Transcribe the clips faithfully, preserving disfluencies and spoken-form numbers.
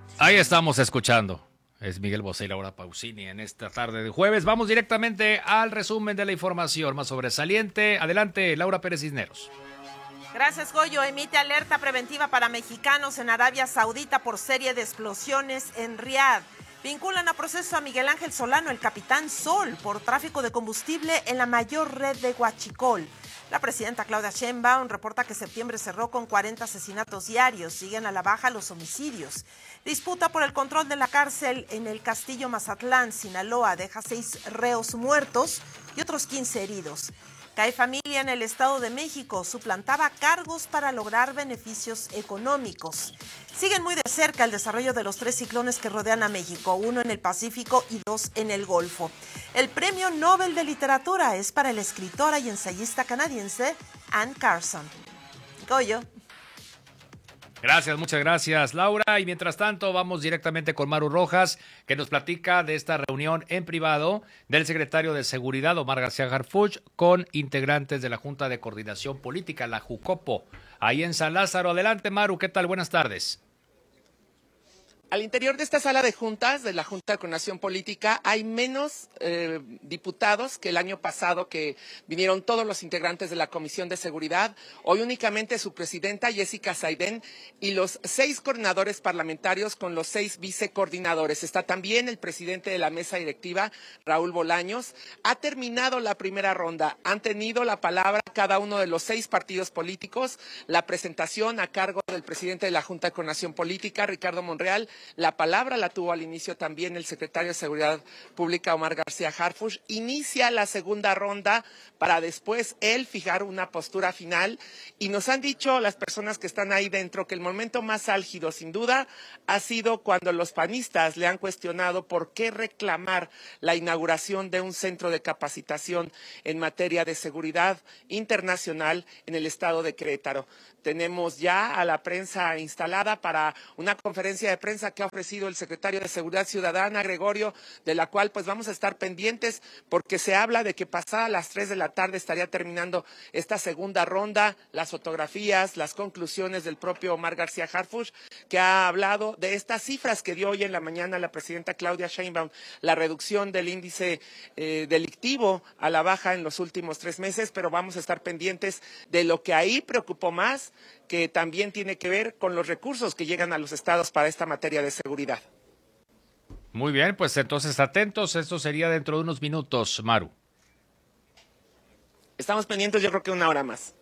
Ahí estamos escuchando. Es Miguel Bosé y Laura Pausini en esta tarde de jueves. Vamos directamente al resumen de la información más sobresaliente. Adelante, Laura Pérez Cisneros. Gracias, Goyo. Emite alerta preventiva para mexicanos en Arabia Saudita por serie de explosiones en Riad. Vinculan a proceso a Miguel Ángel Solano, el Capitán Sol, por tráfico de combustible en la mayor red de Huachicol. La presidenta Claudia Sheinbaum reporta que septiembre cerró con cuarenta asesinatos diarios. Siguen a la baja los homicidios. Disputa por el control de la cárcel en el Castillo Mazatlán, Sinaloa, deja seis reos muertos y otros quince heridos. Cae familia en el Estado de México, suplantaba cargos para lograr beneficios económicos. Siguen muy de cerca el desarrollo de los tres ciclones que rodean a México, uno en el Pacífico y dos en el Golfo. El Premio Nobel de Literatura es para la escritora y ensayista canadiense Anne Carson. Goyo. Gracias, muchas gracias, Laura. Y mientras tanto, vamos directamente con Maru Rojas, que nos platica de esta reunión en privado del secretario de Seguridad, Omar García Harfuch, con integrantes de la Junta de Coordinación Política, la JUCOPO, ahí en San Lázaro. Adelante, Maru, ¿qué tal? Buenas tardes. Al interior de esta sala de juntas, de la Junta de Coordinación Política, hay menos eh, diputados que el año pasado, que vinieron todos los integrantes de la Comisión de Seguridad. Hoy únicamente su presidenta, Jessica Saidén, y los seis coordinadores parlamentarios con los seis vicecoordinadores. Está también el presidente de la mesa directiva, Raúl Bolaños. Ha terminado la primera ronda. Han tenido la palabra cada uno de los seis partidos políticos. La presentación a cargo del presidente de la Junta de Coordinación Política, Ricardo Monreal. La palabra la tuvo al inicio también el secretario de Seguridad Pública, Omar García Harfuch. Inicia la segunda ronda para después él fijar una postura final. Y nos han dicho las personas que están ahí dentro que el momento más álgido, sin duda, ha sido cuando los panistas le han cuestionado por qué reclamar la inauguración de un centro de capacitación en materia de seguridad internacional en el estado de Querétaro. Tenemos ya a la prensa instalada para una conferencia de prensa que ha ofrecido el secretario de Seguridad Ciudadana, Gregorio, de la cual pues vamos a estar pendientes porque se habla de que pasada las tres de la tarde estaría terminando esta segunda ronda, las fotografías, las conclusiones del propio Omar García Harfuch, que ha hablado de estas cifras que dio hoy en la mañana la presidenta Claudia Sheinbaum, la reducción del índice eh, delictivo a la baja en los últimos tres meses, pero vamos a estar pendientes de lo que ahí preocupó más, que también tiene que ver con los recursos que llegan a los estados para esta materia de seguridad. Muy bien, pues entonces atentos, esto sería dentro de unos minutos, Maru. Estamos pendientes, yo creo que una hora más.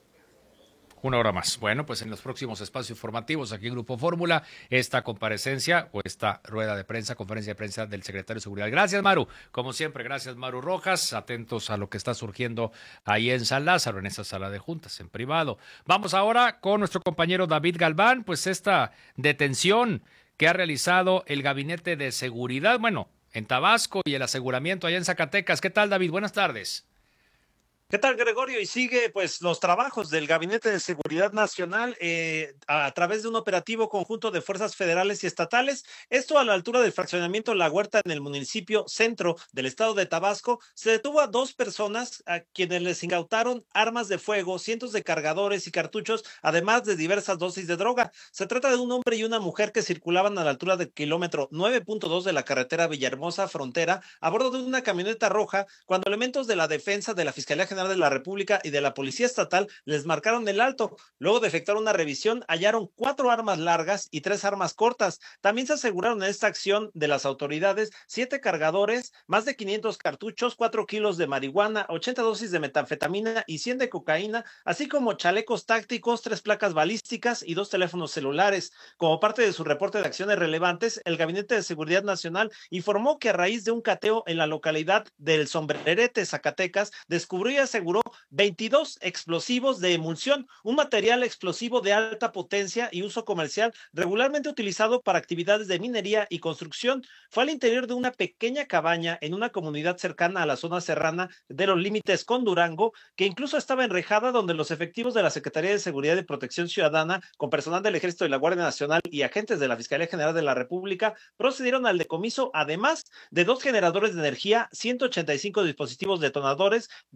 Una hora más. Bueno, pues en los próximos espacios informativos aquí en Grupo Fórmula, esta comparecencia o esta rueda de prensa, conferencia de prensa del secretario de Seguridad. Gracias, Maru. Como siempre, gracias, Maru Rojas. Atentos a lo que está surgiendo ahí en San Lázaro, en esa sala de juntas, en privado. Vamos ahora con nuestro compañero David Galván, pues esta detención que ha realizado el Gabinete de Seguridad, bueno, en Tabasco y el aseguramiento allá en Zacatecas. ¿Qué tal, David? Buenas tardes. ¿Qué tal, Gregorio? Y sigue pues los trabajos del Gabinete de Seguridad Nacional eh, a, a través de un operativo conjunto de fuerzas federales y estatales. Esto a la altura del fraccionamiento La Huerta en el municipio centro del estado de Tabasco. Se detuvo a dos personas a quienes les incautaron armas de fuego, cientos de cargadores y cartuchos, además de diversas dosis de droga. Se trata de un hombre y una mujer que circulaban a la altura del kilómetro nueve punto dos de la carretera Villahermosa Frontera a bordo de una camioneta roja cuando elementos de la defensa de la Fiscalía General de la República y de la Policía Estatal les marcaron el alto. Luego de efectuar una revisión, hallaron cuatro armas largas y tres armas cortas. También se aseguraron en esta acción de las autoridades siete cargadores, más de quinientos cartuchos, cuatro kilos de marihuana, ochenta dosis de metanfetamina y cien de cocaína, así como chalecos tácticos, tres placas balísticas y dos teléfonos celulares. Como parte de su reporte de acciones relevantes, el Gabinete de Seguridad Nacional informó que a raíz de un cateo en la localidad del Sombrerete, Zacatecas, descubrió y aseguró veintidós explosivos de emulsión, un material explosivo de alta potencia y uso comercial regularmente utilizado para actividades de minería y construcción. Fue al interior de una pequeña cabaña en una comunidad cercana a la zona serrana de los límites con Durango, que incluso estaba enrejada, donde los efectivos de la Secretaría de Seguridad y Protección Ciudadana, con personal del Ejército y la Guardia Nacional y agentes de la Fiscalía General de la República, procedieron al decomiso, además de dos generadores de energía, ciento ochenta y cinco dispositivos detonadores, dieciséis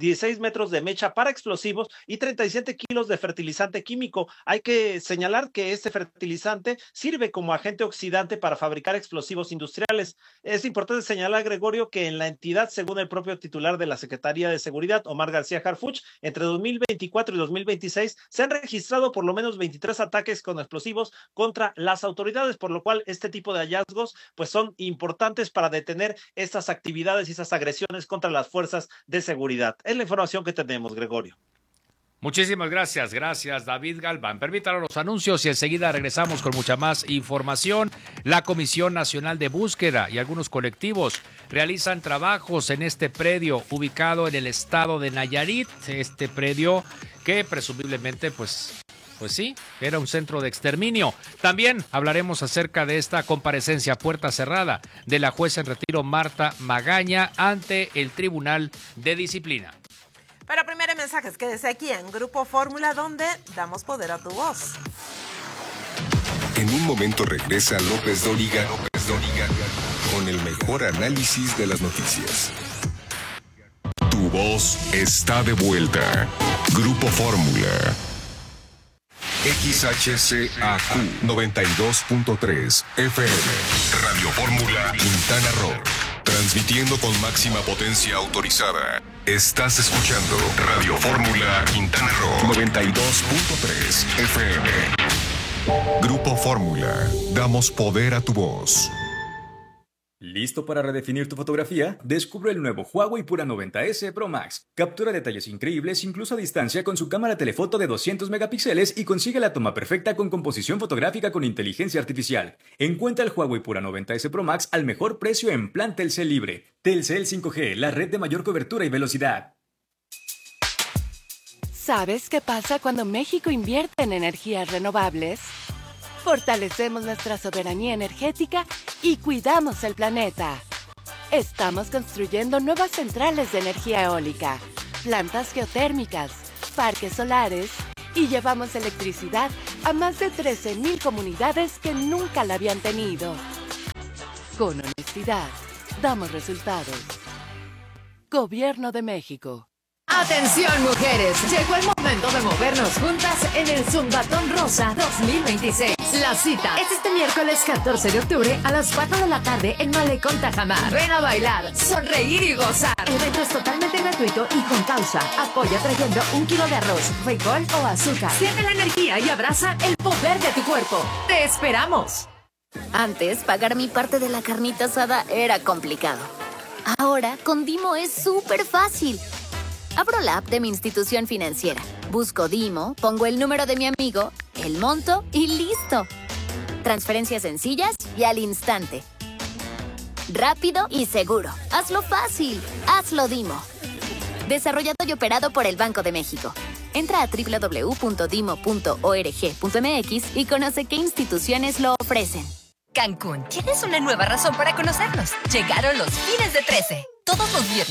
metros de mecha para explosivos y treinta y siete kilos de fertilizante químico. Hay que señalar que este fertilizante sirve como agente oxidante para fabricar explosivos industriales. Es importante señalar, Gregorio, que en la entidad, según el propio titular de la Secretaría de Seguridad, Omar García Harfuch, entre dos mil veinticuatro y dos mil veintiséis se han registrado por lo menos veintitrés ataques con explosivos contra las autoridades, por lo cual este tipo de hallazgos pues son importantes para detener estas actividades y esas agresiones contra las fuerzas de seguridad. Es la información que tenemos, Gregorio. Muchísimas gracias, gracias David Galván. Permítanos los anuncios y enseguida regresamos con mucha más información. La Comisión Nacional de Búsqueda y algunos colectivos realizan trabajos en este predio ubicado en el estado de Nayarit. Este predio que presumiblemente, pues, pues sí, era un centro de exterminio. También hablaremos acerca de esta comparecencia a puerta cerrada de la jueza en retiro Marta Magaña ante el Tribunal de Disciplina. Pero primero mensajes, quédese aquí en Grupo Fórmula, donde damos poder a tu voz. En un momento regresa López Dóriga, López Dóriga con el mejor análisis de las noticias. Tu voz está de vuelta. Grupo Fórmula. X H C A Q noventa y dos punto tres F M. Radio Fórmula Quintana Roo. Transmitiendo con máxima potencia autorizada. Estás escuchando Radio Fórmula Quintana Roo noventa y dos punto tres F M. Grupo Fórmula. Damos poder a tu voz. ¿Listo para redefinir tu fotografía? Descubre el nuevo Huawei Pura noventa ese Pro Max. Captura detalles increíbles incluso a distancia con su cámara telefoto de doscientos megapíxeles y consigue la toma perfecta con composición fotográfica con inteligencia artificial. Encuentra el Huawei Pura noventa ese Pro Max al mejor precio en plan Telcel Libre. Telcel cinco G, la red de mayor cobertura y velocidad. ¿Sabes qué pasa cuando México invierte en energías renovables? Fortalecemos nuestra soberanía energética y cuidamos el planeta. Estamos construyendo nuevas centrales de energía eólica, plantas geotérmicas, parques solares y llevamos electricidad a más de trece mil comunidades que nunca la habían tenido. Con honestidad, damos resultados. Gobierno de México. Atención mujeres, llegó el momento de movernos juntas en el Zumbatón Rosa dos mil veintiséis. La cita es este miércoles catorce de octubre a las cuatro de la tarde en Malecón Tajamar. Ven a bailar, sonreír y gozar. El evento es totalmente gratuito y con causa. Apoya trayendo un kilo de arroz, frijol o azúcar. Siente la energía y abraza el poder de tu cuerpo. ¡Te esperamos! Antes, pagar mi parte de la carnita asada era complicado. Ahora, con Dimo es súper fácil. Abro la app de mi institución financiera, busco Dimo, pongo el número de mi amigo, el monto y ¡listo! Transferencias sencillas y al instante. Rápido y seguro. Hazlo fácil. Hazlo Dimo. Desarrollado y operado por el Banco de México. Entra a doble u doble u doble u punto dimo punto org punto m x y conoce qué instituciones lo ofrecen. Cancún, tienes una nueva razón para conocernos. Llegaron los fines de trece. Todos los viernes